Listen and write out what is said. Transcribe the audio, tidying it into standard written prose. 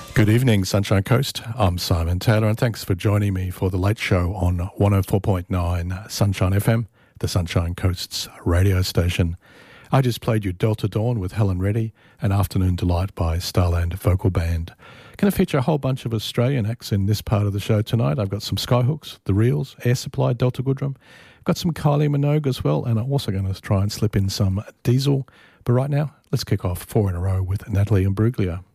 Good evening, Sunshine Coast. I'm Simon Taylor, and thanks for joining me for the Late Show on 104.9 Sunshine FM, the Sunshine Coast's radio station. I just played you Delta Dawn with Helen Reddy and Afternoon Delight by Starland Vocal Band. Going to feature a whole bunch of Australian acts in this part of the show tonight. I've got some Skyhooks, The Reels, Air Supply, Delta Goodrum. Got some Kylie Minogue as well, and I'm also going to try and slip in some Diesel. But right now, let's kick off 4 in a row with Natalie Imbruglia.